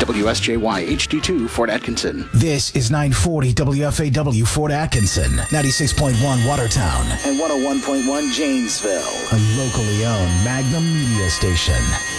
WSJY HD2 Fort Atkinson. This is 940 WFAW Fort Atkinson, 96.1 Watertown, and 101.1 Janesville. A locally owned Magnum Media station.